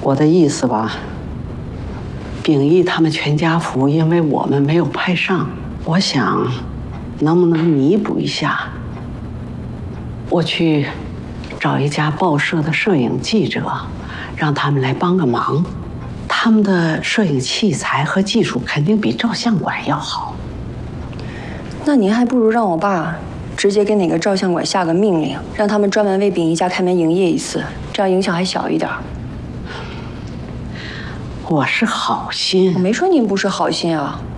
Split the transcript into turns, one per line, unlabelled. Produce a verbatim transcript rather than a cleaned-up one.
我的意思吧，秉义他们全家福，因为我们没有拍上，我想，能不能弥补一下？我去找一家报社的摄影记者，让他们来帮个忙。他们的摄影器材和技术肯定比照相馆要好。
那您还不如让我爸直接给哪个照相馆下个命令，让他们专门为秉义家开门营业一次，这样影响还小一点。
我是好心，
我没说您不是好心啊。